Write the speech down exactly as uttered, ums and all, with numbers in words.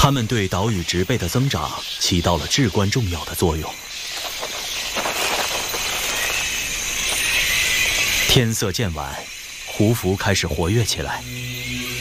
它们对岛屿植被的增长起到了至关重要的作用。天色渐晚，胡服开始活跃起来。